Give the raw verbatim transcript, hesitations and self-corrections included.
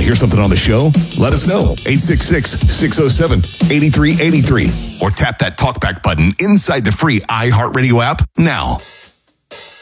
hear something on the show? Let us know. eight six six, six oh seven, eight three eight three. Or tap that talkback button inside the free iHeartRadio app now.